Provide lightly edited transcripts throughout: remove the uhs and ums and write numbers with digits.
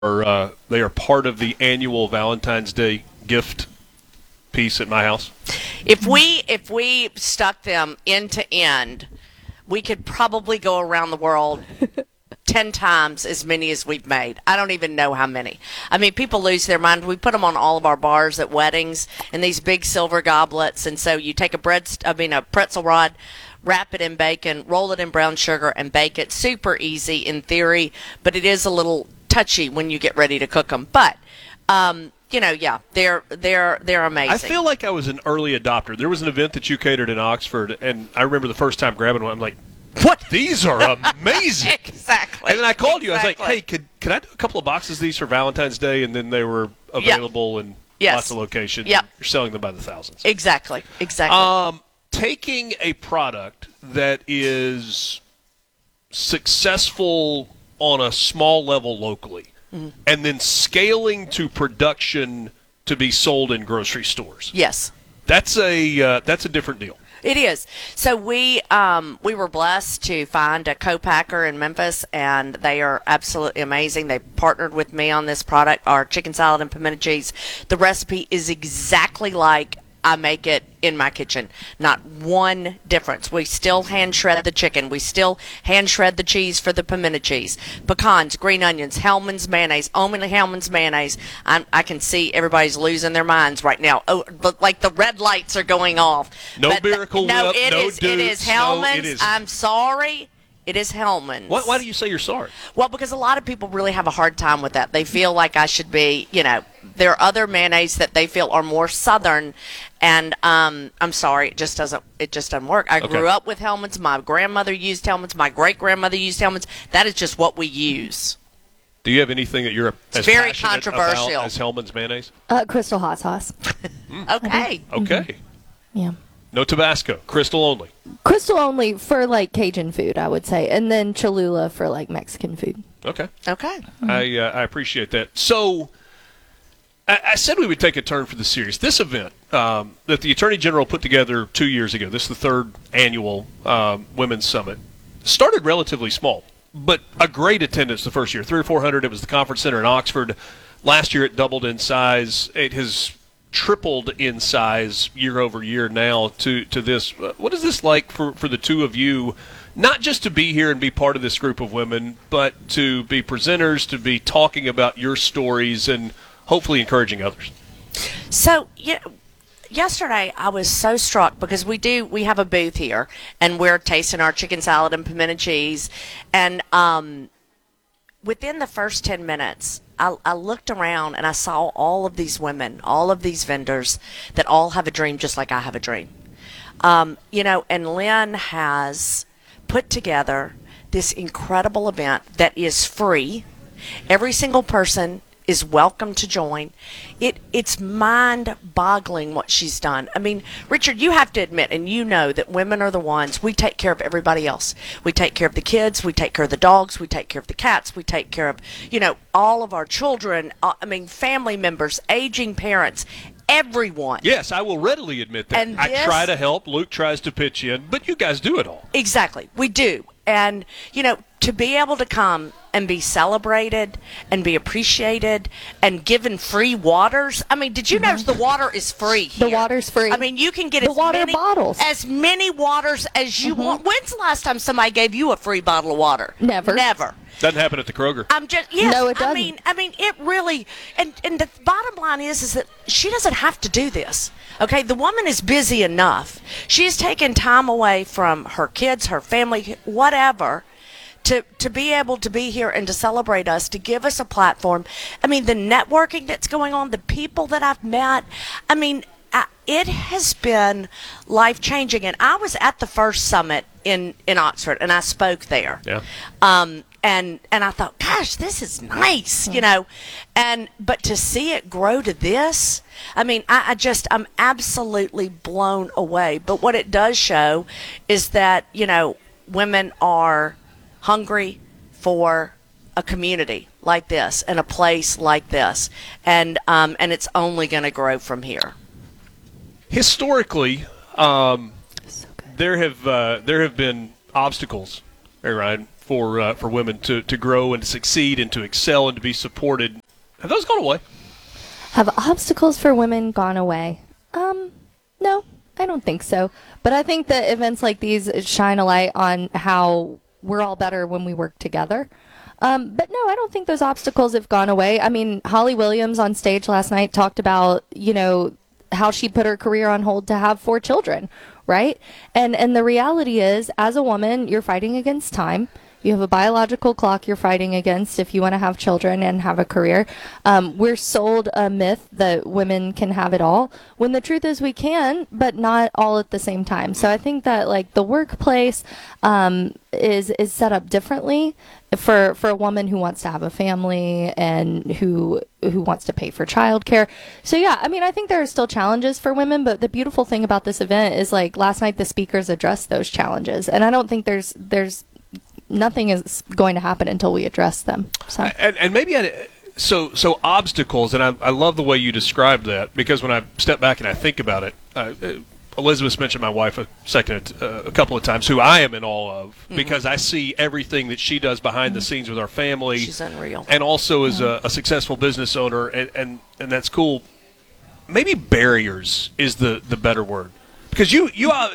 they are part of the annual Valentine's Day gift piece at my house. If we stuck them end to end, we could probably go around the world 10 times as many as we've made. I don't even know how many. I mean, people lose their mind. We put them on all of our bars at weddings in these big silver goblets. And so you take a pretzel rod, wrap it in bacon, roll it in brown sugar, and bake it. Super easy in theory, but it is a little touchy when you get ready to cook them. But, they're amazing. I feel like I was an early adopter. There was an event that you catered in Oxford, and I remember the first time grabbing one, I'm like, what? These are amazing. Exactly. And then I called you. I was like, hey, could I do a couple of boxes of these for Valentine's Day? And then they were available in lots of locations. Yep. You're selling them by the thousands. Exactly. Taking a product that is successful on a small level locally and then scaling to production to be sold in grocery stores. Yes. That's a different deal. It is. So we were blessed to find a co-packer in Memphis, and they are absolutely amazing. They partnered with me on this product, our chicken salad and pimento cheese. The recipe is exactly like I make it in my kitchen. Not one difference. We still hand shred the chicken. We still hand shred the cheese for the pimento cheese. Pecans, green onions, Hellmann's mayonnaise, only Hellmann's mayonnaise. I can see everybody's losing their minds right now. Oh, but like the red lights are going off. No Miracle Whip, it no is, Dukes. It is Hellmann's. No, it is. I'm sorry. It is Hellmann's. Why do you say you're sorry? Well, because a lot of people really have a hard time with that. They feel like I should be, there are other mayonnaise that they feel are more southern, and I'm sorry, it just doesn't work. I grew up with Hellmann's. My grandmother used Hellmann's. My great-grandmother used Hellmann's. That is just what we use. Do you have anything that you're as very passionate controversial about as Hellmann's mayonnaise? Crystal hot sauce. Okay. Okay. Yeah. No Tabasco. Crystal only. Crystal only for like Cajun food, I would say, and then Cholula for like Mexican food. Okay. Okay. I appreciate that. So I said we would take a turn for the series. This event that the Attorney General put together 2 years ago, this is the third annual Women's Summit, started relatively small, but a great attendance the first year. 300 or 400. It was the conference center in Oxford. Last year it doubled in size. It has tripled in size year over year now to this. What is this like for the two of you, not just to be here and be part of this group of women, but to be presenters, to be talking about your stories and hopefully encouraging others? So, yesterday I was so struck because we have a booth here and we're tasting our chicken salad and pimento cheese, and within the first 10 minutes, I looked around and I saw all of these women, all of these vendors that all have a dream just like I have a dream. And Lynn has put together this incredible event that is free. Every single person is welcome to join. It's mind-boggling what she's done. I mean, Richard, you have to admit, and you know that women are the ones, we take care of everybody else. We take care of the kids, we take care of the dogs, we take care of the cats, we take care of, all of our children, family members, aging parents, everyone. Yes, I will readily admit that. And I try to help. Luke tries to pitch in, but you guys do it all. Exactly. We do. And, to be able to come and be celebrated and be appreciated and given free waters. I mean, did you notice the water is free here? The water's free. I mean, you can get the water bottles. As many waters as you want. When's the last time somebody gave you a free bottle of water? Never. Doesn't happen at the Kroger. No, it doesn't. I mean, it really, and the bottom line is that she doesn't have to do this. Okay, the woman is busy enough. She's taken time away from her kids, her family, whatever, to be able to be here and to celebrate us, to give us a platform. I mean, the networking that's going on, the people that I've met, it has been life-changing. And I was at the first summit in Oxford, and I spoke there. Yeah. And I thought, gosh, this is nice, but to see it grow to this, I'm absolutely blown away. But what it does show is that, women are hungry for a community like this and a place like this, and it's only going to grow from here. Historically, there have been obstacles, Ryan, for women to grow and to succeed and to excel and to be supported. Have those gone away? Have obstacles for women gone away? No, I don't think so. But I think that events like these shine a light on how we're all better when we work together. But no, I don't think those obstacles have gone away. I mean, Holly Williams on stage last night talked about, how she put her career on hold to have 4 children, right? And the reality is, as a woman, you're fighting against time. You have a biological clock you're fighting against if you want to have children and have a career. We're sold a myth that women can have it all, when the truth is we can, but not all at the same time. So I think that the workplace is set up differently for a woman who wants to have a family and who wants to pay for childcare. So yeah, I mean, I think there are still challenges for women, but the beautiful thing about this event is last night the speakers addressed those challenges, and I don't think there's nothing is going to happen until we address them. So and maybe so obstacles, and I love the way you described that, because when I step back and I think about it, Elizabeth mentioned my wife a couple of times, who I am in awe of, because I see everything that she does behind the scenes with our family. She's unreal. And also as a successful business owner, and that's cool. Maybe barriers is the better word, because you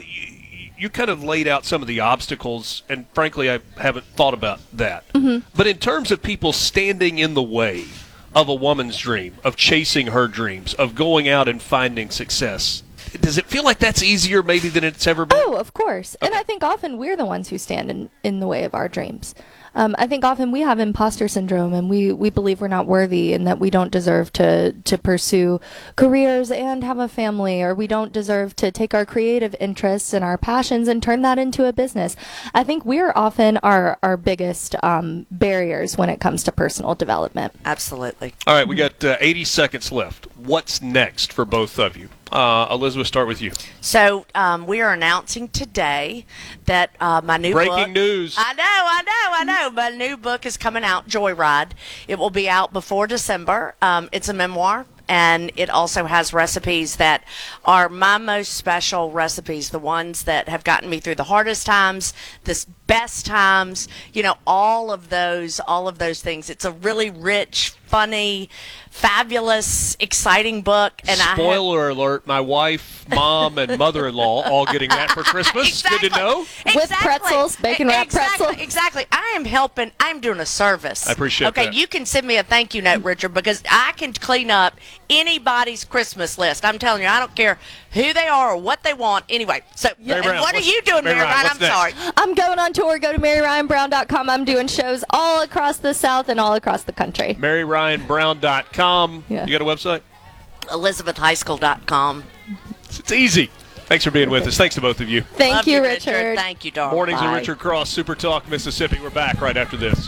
kind of laid out some of the obstacles, and frankly, I haven't thought about that. But in terms of people standing in the way of a woman's dream, of chasing her dreams, of going out and finding success, does it feel like that's easier maybe than it's ever been? Oh, of course. Okay. And I think often we're the ones who stand in the way of our dreams. I think often we have imposter syndrome, and we believe we're not worthy and that we don't deserve to pursue careers and have a family, or we don't deserve to take our creative interests and our passions and turn that into a business. I think we're often our biggest barriers when it comes to personal development. Absolutely. All right, we got 80 seconds left. What's next for both of you? Elizabeth, start with you. So we are announcing today that my new book. Breaking news. I know. My new book is coming out, Joyride. It will be out before December. It's a memoir, and it also has recipes that are my most special recipes, the ones that have gotten me through the hardest times, the best times, all of those things. It's a really rich, funny, fabulous, exciting book. And Spoiler alert, my wife, mom, and mother-in-law all getting that for Christmas. Exactly. Good to know. With pretzels, bacon wrap pretzel. Exactly. I'm doing a service. I appreciate that. Okay, you can send me a thank you note, Richard, because I can clean up anybody's Christmas list. I'm telling you, I don't care who they are or what they want. Anyway, so what are you doing, Mary Ryan? I'm sorry. I'm going on tour. Go to MaryRyanBrown.com. I'm doing shows all across the South and all across the country. MaryRyanBrown.com. Yeah. You got a website? ElizabethHighschool.com. It's easy. Thanks for being with us. Thanks to both of you. Thank Love you, Richard. Thank you, darling. Mornings Bye. with Richard Cross, Super Talk, Mississippi. We're back right after this.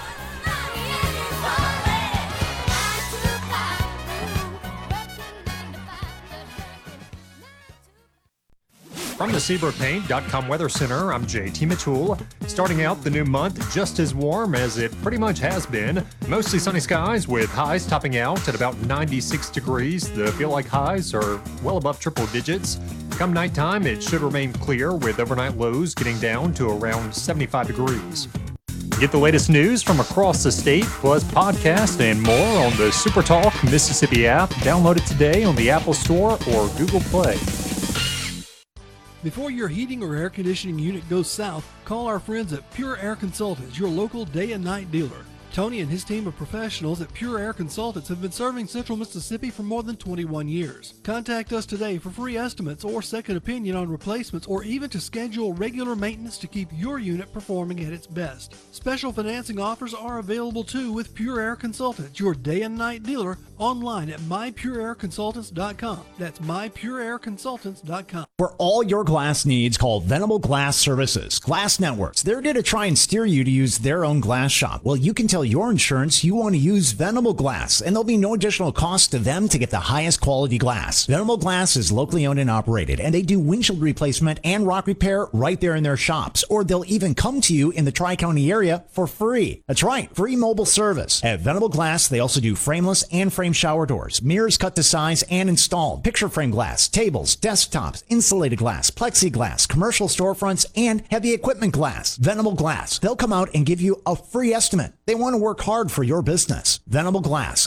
From the SeabrookPaint.com Weather Center, I'm JT Mitchell. Starting out the new month just as warm as it pretty much has been. Mostly sunny skies with highs topping out at about 96 degrees. The feel-like highs are well above triple digits. Come nighttime, it should remain clear with overnight lows getting down to around 75 degrees. Get the latest news from across the state, plus podcast and more on the SuperTalk Mississippi app. Download it today on the Apple Store or Google Play. Before your heating or air conditioning unit goes south, call our friends at Pure Air Consultants, your local day and night dealer. Tony and his team of professionals at Pure Air Consultants have been serving Central Mississippi for more than 21 years. Contact us today for free estimates or second opinion on replacements, or even to schedule regular maintenance to keep your unit performing at its best. Special financing offers are available too with Pure Air Consultants, your day and night dealer, online at mypureairconsultants.com. That's mypureairconsultants.com. For all your glass needs, call Venable Glass Services. Glass Networks. They're going to try and steer you to use their own glass shop. Well, you can tell tell your insurance you want to use Venable Glass, and there'll be no additional cost to them to get the highest quality glass. Venable Glass is locally owned and operated, and they do windshield replacement and rock repair right there in their shops, or they'll even come to you in the Tri-County area for free. That's right, free mobile service. At Venable Glass, they also do frameless and frame shower doors, mirrors cut to size and installed, picture frame glass, tables, desktops, insulated glass, plexiglass, commercial storefronts, and heavy equipment glass. Venable Glass. They'll come out and give you a free estimate. They want to work hard for your business. Venable Glass,